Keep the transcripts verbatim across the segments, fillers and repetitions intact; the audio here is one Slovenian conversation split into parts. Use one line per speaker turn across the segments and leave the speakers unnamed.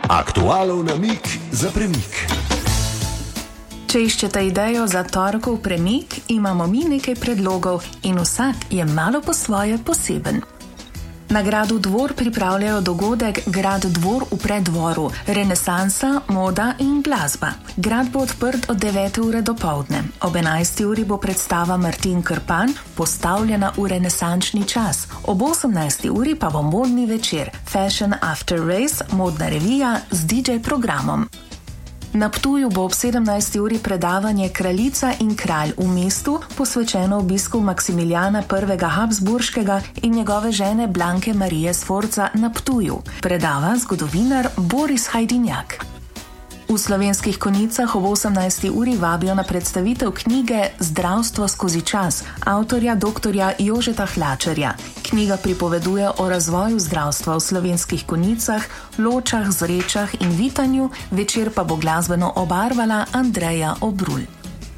Aktualov namig za premik.
Če iščete idejo za torkov premik, imamo mi nekaj predlogov in vsak je malo po svoje poseben. Na gradu Dvor pripravljajo dogodek Grad Dvor v Preddvoru, renesansa, moda in glasba. Grad bo odprt od devete ure dopoldne. Ob enajsti uri bo predstava Martin Krpan, postavljena v renesančni čas. Ob osemnajsti uri pa bo modni večer, Fashion After Race, modna revija z D J programom. Na Ptuju bo ob sedemnajsti uri predavanje Kraljica in kralj v mestu, posvečeno obisku Maksimiljana prvega Habsburškega in njegove žene Blanke Marije Sforza na Ptuju. Predava zgodovinar Boris Hajdinjak. V Slovenskih Konjicah ob osemnajsti uri vabijo na predstavitev knjige Zdravstvo skozi čas avtorja doktorja Jožeta Hlačarja. Knjiga pripoveduje o razvoju zdravstva v Slovenskih Konjicah, Ločah, Zrečah in Vitanju, večer pa bo glasbeno obarvala Andreja Obrulj.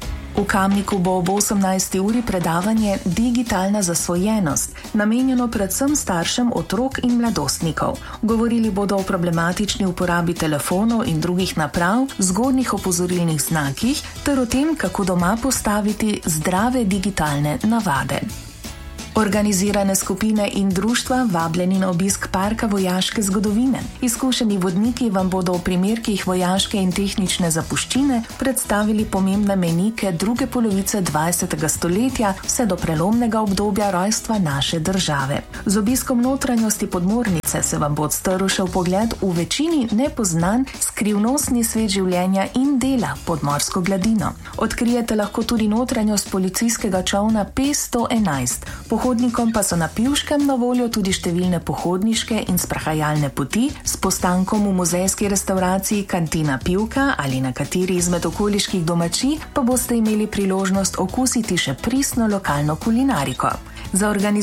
V Kamniku bo ob osemnajsti uri predavanje Digitalna zasvojenost, namenjeno predvsem staršem otrok in mladostnikov. Govorili bodo o problematični uporabi telefonov in drugih naprav, zgodnjih opozorilnih znakih ter o tem, kako doma postaviti zdrave digitalne navade. Organizirane skupine in društva vabljeni na obisk Parka vojaške zgodovine. Izkušeni vodniki vam bodo v primerkih vojaške in tehnične zapuščine predstavili pomembne mejnike druge polovice dvajsetega stoletja vse do prelomnega obdobja rojstva naše države. Z obiskom notranjosti podmornice se vam bo odstrl še vpogled v večini nepoznan skrivnostni svet življenja in dela pod morsko gladino. Odkrijete lahko tudi notranjost policijskega čolna P sto enajst. Pohodnikom pa so na Pivškem na voljo tudi številne pohodniške in sprehajalne poti s postankom v muzejski restavraciji Kantina Pivka ali na kateri izmed okoliških domačij pa boste imeli priložnost okusiti še pristno lokalno kulinariko. Za